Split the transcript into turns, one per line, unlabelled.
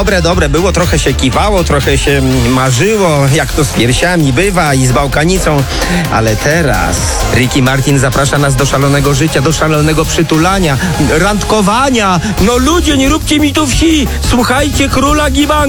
dobre, było, trochę się kiwało, trochę się marzyło, jak to z piersiami bywa i z bałkanicą, ale teraz Ricky Martin zaprasza nas do szalonego życia, do szalonego przytulania, randkowania. No ludzie, nie róbcie mi tu wsi, słuchajcie Króla Gibanga.